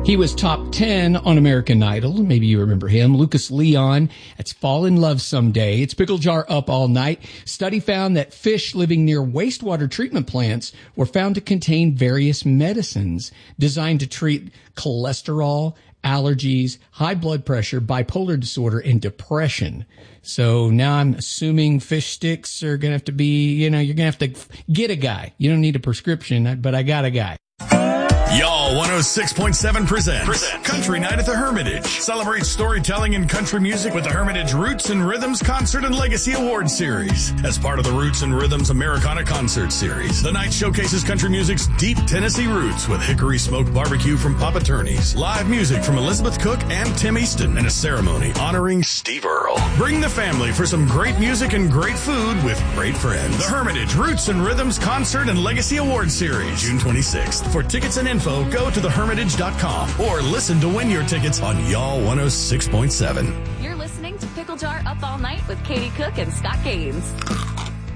He was top 10 on American Idol. Maybe you remember him. Lucas Leon. It's Fall in Love Someday. It's Pickle Jar Up All Night. Study found that fish living near wastewater treatment plants were found to contain various medicines designed to treat cholesterol, allergies, high blood pressure, bipolar disorder, and depression. So now I'm assuming fish sticks are going to have to be, you're going to have to get a guy. You don't need a prescription, but I got a guy. Y'all 106.7 presents Country Night at the Hermitage. Celebrate storytelling and country music with the Hermitage Roots and Rhythms Concert and Legacy Award Series. As part of the Roots and Rhythms Americana Concert Series, the night showcases country music's deep Tennessee roots with hickory smoked barbecue from Papa Turney's, live music from Elizabeth Cook and Tim Easton, and a ceremony honoring Steve Earle. Bring the family for some great music and great food with great friends. The Hermitage Roots and Rhythms Concert and Legacy Award Series, June 26th. For tickets and info, go to thehermitage.com or listen to win your tickets on Y'all 106.7. You're listening to Pickle Jar Up All Night with Katie Cook and Scott Gaines.